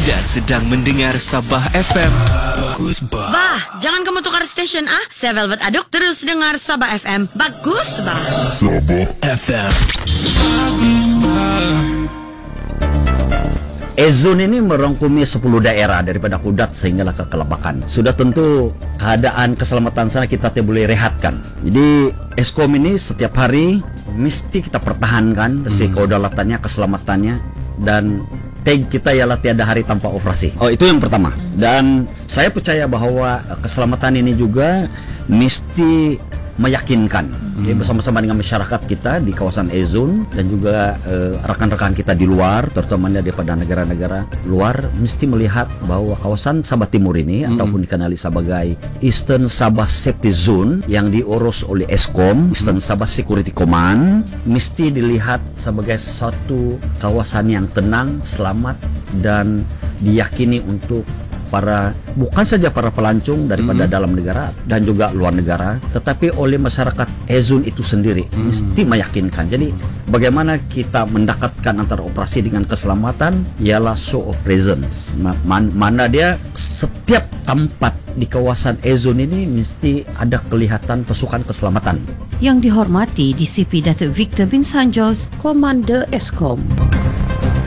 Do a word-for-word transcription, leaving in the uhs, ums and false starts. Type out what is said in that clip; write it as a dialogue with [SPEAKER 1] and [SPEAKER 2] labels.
[SPEAKER 1] Anda sedang mendengar Sabah F M. Bagus bah.
[SPEAKER 2] Bah, jangan kamu tukar station ah. Saya Velvet Aduk, terus dengar Sabah F M. Bagus bah.
[SPEAKER 1] Sabah F M. Bagus bah.
[SPEAKER 3] E-Zone ini merangkumi sepuluh daerah daripada Kudat sehinggalah ke Kelabakan. Sudah tentu keadaan keselamatan sana kita tidak boleh rehatkan. Jadi Eskom ini setiap hari mesti kita pertahankan hmm. kedaulatannya, keselamatannya, dan tag kita ialah tiada hari tanpa operasi. Oh, itu yang pertama. Dan saya percaya bahwa keselamatan ini juga mesti meyakinkan hmm. ya, bersama-sama dengan masyarakat kita di kawasan E-Zone dan juga eh, rakan-rakan kita di luar, terutama daripada negara-negara luar, mesti melihat bahwa kawasan Sabah Timur ini hmm. ataupun dikenali sebagai Eastern Sabah Safety Zone yang diurus oleh Eskom, Eastern Sabah Security Command, mesti dilihat sebagai satu kawasan yang tenang, selamat, dan diyakini untuk para, bukan saja para pelancong daripada mm-hmm. dalam negara dan juga luar negara, tetapi oleh masyarakat E-Zone itu sendiri mm-hmm. mesti meyakinkan. Jadi bagaimana kita mendekatkan antara operasi dengan keselamatan ialah show of presence. Man, mana dia setiap tempat di kawasan E-Zone ini mesti ada kelihatan pasukan keselamatan.
[SPEAKER 4] Yang dihormati D C P Datuk Victor bin Sanjos, Komander Eskom.